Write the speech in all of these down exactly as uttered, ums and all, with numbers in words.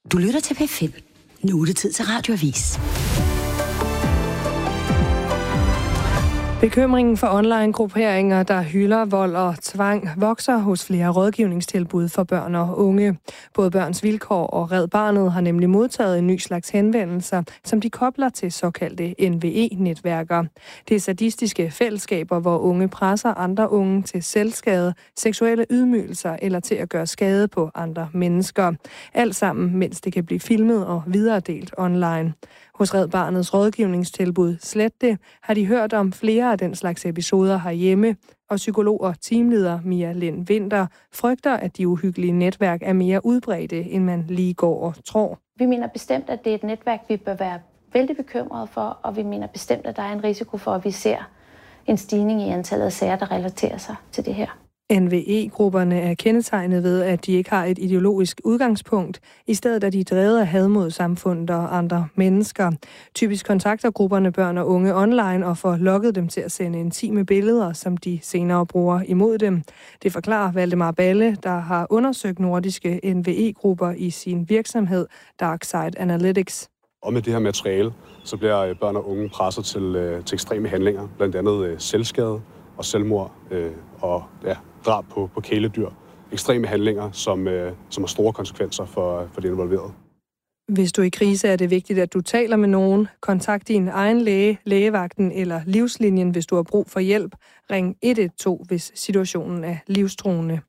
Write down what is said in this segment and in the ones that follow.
Du lytter til P fem. Nu er det tid til Radioavis. Bekymringen for online-grupperinger, der hylder vold og tvang, vokser hos flere rådgivningstilbud for børn og unge. Både Børns Vilkår og Red Barnet har nemlig modtaget en ny slags henvendelser, som de kobler til såkaldte N V E-netværker. Det er sadistiske fællesskaber, hvor unge presser andre unge til selvskade, seksuelle ydmygelser eller til at gøre skade på andre mennesker. Alt sammen, mens det kan blive filmet og videredelt online. Hos Red Barnets rådgivningstilbud Slet det har de hørt om flere af den slags episoder herhjemme, og psykolog og teamleder Mia Lind Vinter frygter, at de uhyggelige netværk er mere udbredte, end man lige går og tror. Vi mener bestemt, at det er et netværk, vi bør være vældig bekymrede for, og vi mener bestemt, at der er en risiko for, at vi ser en stigning i antallet af sager, der relaterer sig til det her. N V E-grupperne er kendetegnet ved, at de ikke har et ideologisk udgangspunkt. I stedet er de drevet af had mod samfundet og andre mennesker. Typisk kontakter grupperne børn og unge online og får lokket dem til at sende intime billeder, som de senere bruger imod dem. Det forklarer Valdemar Balle, der har undersøgt nordiske N V E-grupper i sin virksomhed Darkside Analytics. Og med det her materiale, så bliver børn og unge presset til, til ekstreme handlinger, blandt andet selvskade og selvmord øh, og ja, drab på, på kæledyr. Ekstreme handlinger, som, øh, som har store konsekvenser for, for de involverede. Hvis du er i krise, er det vigtigt, at du taler med nogen. Kontakt din egen læge, lægevagten eller livslinjen, hvis du har brug for hjælp. Ring et et to, hvis situationen er livstruende.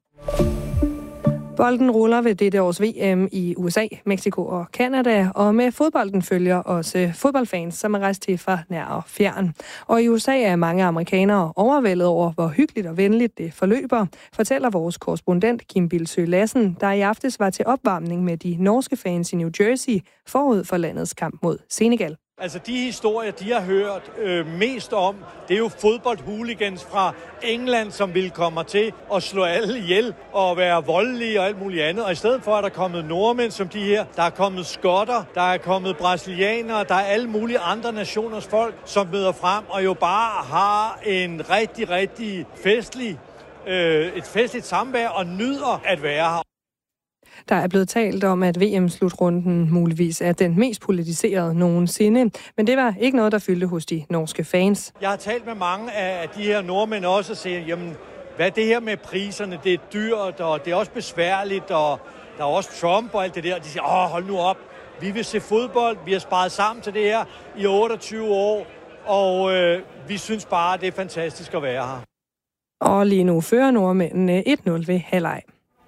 Bolden ruller ved dette års V M i U S A, Mexico og Canada, og med fodbolden følger også fodboldfans, som er rejst til fra nær og fjern. Og i U S A er mange amerikanere overvældet over, hvor hyggeligt og venligt det forløber, fortæller vores korrespondent Kim Bilsøe Lassen, der i aftes var til opvarmning med de norske fans i New Jersey forud for landets kamp mod Senegal. Altså de historier, de har hørt øh, mest om, det er jo fodboldhooligans fra England, som vil komme til at slå alle ihjel og være voldelige og alt muligt andet. Og i stedet for er der kommet nordmænd som de her, der er kommet skotter, der er kommet brasilianere, der er alle mulige andre nationers folk, som møder frem og jo bare har en rigtig, rigtig festlig, øh, et festligt samvær og nyder at være her. Der er blevet talt om, at V M-slutrunden muligvis er den mest politiserede nogensinde, men det var ikke noget, der fyldte hos de norske fans. Jeg har talt med mange af de her nordmænd også og siger, jamen, hvad er det her med priserne? Det er dyrt, og det er også besværligt, og der er også Trump og alt det der. De siger, åh, hold nu op, vi vil se fodbold, vi har sparet sammen til det her i otteogtyve år, og øh, vi synes bare, det er fantastisk at være her. Og lige nu fører nordmændene et nul ved halvleg.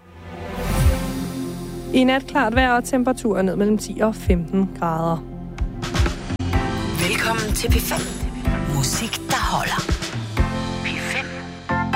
I nat klart vejr og temperaturer ned mellem ti og femten grader. Velkommen til P fem. Musik, der holder.